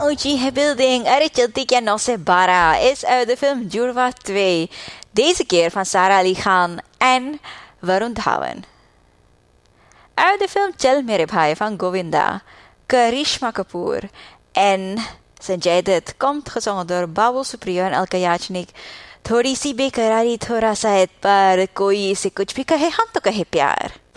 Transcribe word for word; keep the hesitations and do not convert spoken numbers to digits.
जी है building, अरे चलती क्या नौ से बारह is uit de film Jurwa twee. Deze keer van Sara Ali Khan en Varun Dhawan. Uit de film Chal Mere Bhai van Govinda, Karishma Kapoor en Sanjay Dutt komt gezongen door Babul Supriyo en Alka Yachnik. थोड़ी सी बेकरारी थोड़ा सा एतबार कोई इसे कुछ भी कहे हम तो कहे प्यार